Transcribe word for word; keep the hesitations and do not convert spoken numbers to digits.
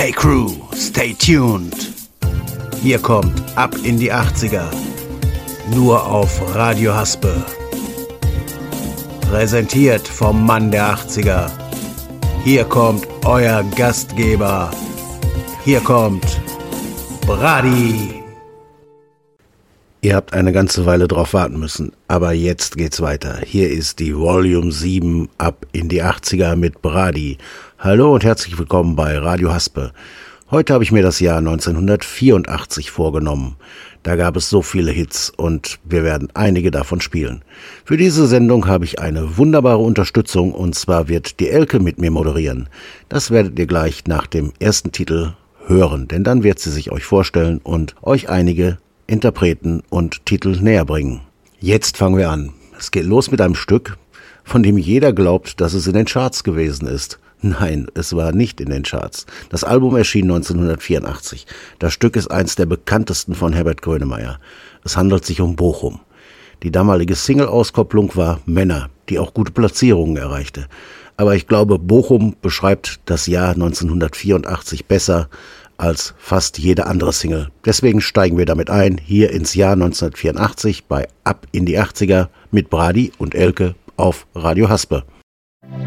Hey Crew, stay tuned. Hier kommt Ab in die achtziger. Nur auf Radio Haspe. Präsentiert vom Mann der achtziger. Hier kommt euer Gastgeber. Hier kommt Brady. Ihr habt eine ganze Weile drauf warten müssen, aber jetzt geht's weiter. Hier ist die Volume sieben Ab in die achtziger mit Brady. Hallo und herzlich willkommen bei Radio Haspe. Heute habe ich mir das Jahr neunzehnhundertvierundachtzig vorgenommen. Da gab es so viele Hits und wir werden einige davon spielen. Für diese Sendung habe ich eine wunderbare Unterstützung und zwar wird die Elke mit mir moderieren. Das werdet ihr gleich nach dem ersten Titel hören, denn dann wird sie sich euch vorstellen und euch einige Interpreten und Titel näher bringen. Jetzt fangen wir an. Es geht los mit einem Stück, von dem jeder glaubt, dass es in den Charts gewesen ist. Nein, es war nicht in den Charts. Das Album erschien neunzehnhundertvierundachtzig. Das Stück ist eins der bekanntesten von Herbert Grönemeyer. Es handelt sich um Bochum. Die damalige Single-Auskopplung war Männer, die auch gute Platzierungen erreichte. Aber ich glaube, Bochum beschreibt das Jahr neunzehnhundertvierundachtzig besser als fast jede andere Single. Deswegen steigen wir damit ein, hier ins Jahr neunzehnhundertvierundachtzig bei Ab in die achtziger mit Brady und Elke auf Radio Haspe.